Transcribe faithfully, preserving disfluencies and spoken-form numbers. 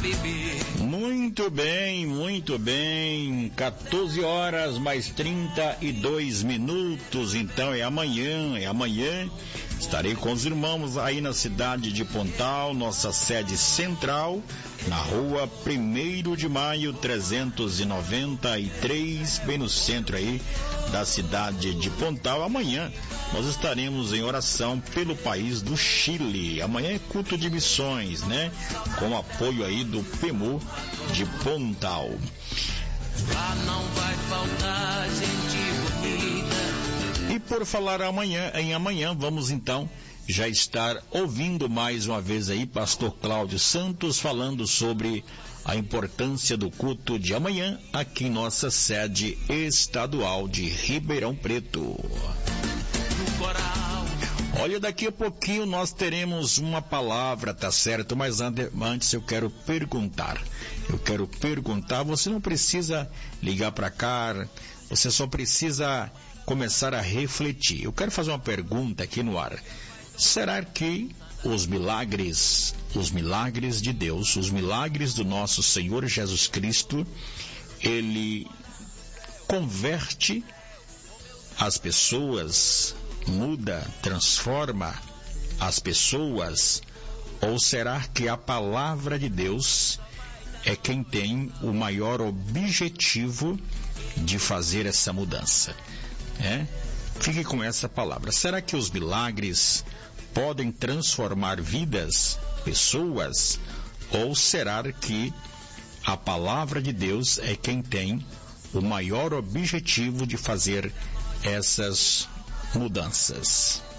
Muito bem, muito bem. quatorze horas mais trinta e dois minutos. Então é amanhã, é amanhã. Estarei com os irmãos aí na cidade de Pontal, nossa sede central, na rua primeiro de maio, trezentos e noventa e três, bem no centro aí da cidade de Pontal. Amanhã nós estaremos em oração pelo país do Chile. Amanhã é culto de missões, né? Com apoio aí do P E M U de Pontal. Lá não vai faltar gente bonita. E por falar amanhã, em amanhã, vamos então já estar ouvindo mais uma vez aí pastor Cláudio Santos falando sobre a importância do culto de amanhã aqui em nossa sede estadual de Ribeirão Preto. Olha, daqui a pouquinho nós teremos uma palavra, tá certo? Mas antes eu quero perguntar. Eu quero perguntar, você não precisa ligar para cá, você só precisa começar a refletir. Eu quero fazer uma pergunta aqui no ar. Será que os milagres, os milagres de Deus, os milagres do nosso Senhor Jesus Cristo, ele converte as pessoas, muda, transforma as pessoas? Ou será que a palavra de Deus é quem tem o maior objetivo de fazer essa mudança? É? Fique com essa palavra. Será que os milagres podem transformar vidas, pessoas? Ou será que a palavra de Deus é quem tem o maior objetivo de fazer essas mudanças?